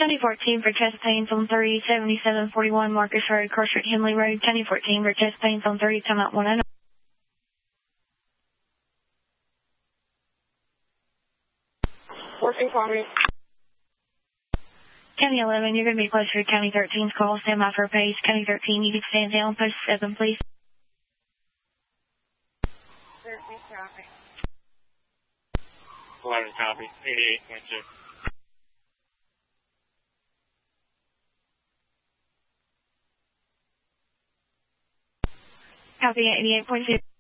County 14 for chest pains on 37741 Marcus Road, Cross Street, Henley Road. County 14 for chest pains on 30, time out 109. 14 County. County 11, you're going to be closer to County 13's call. Stand by for a pace. County 13, you can stand down. Post 7, please. 13 County. 11 copy. 88.2. Copy 88.2.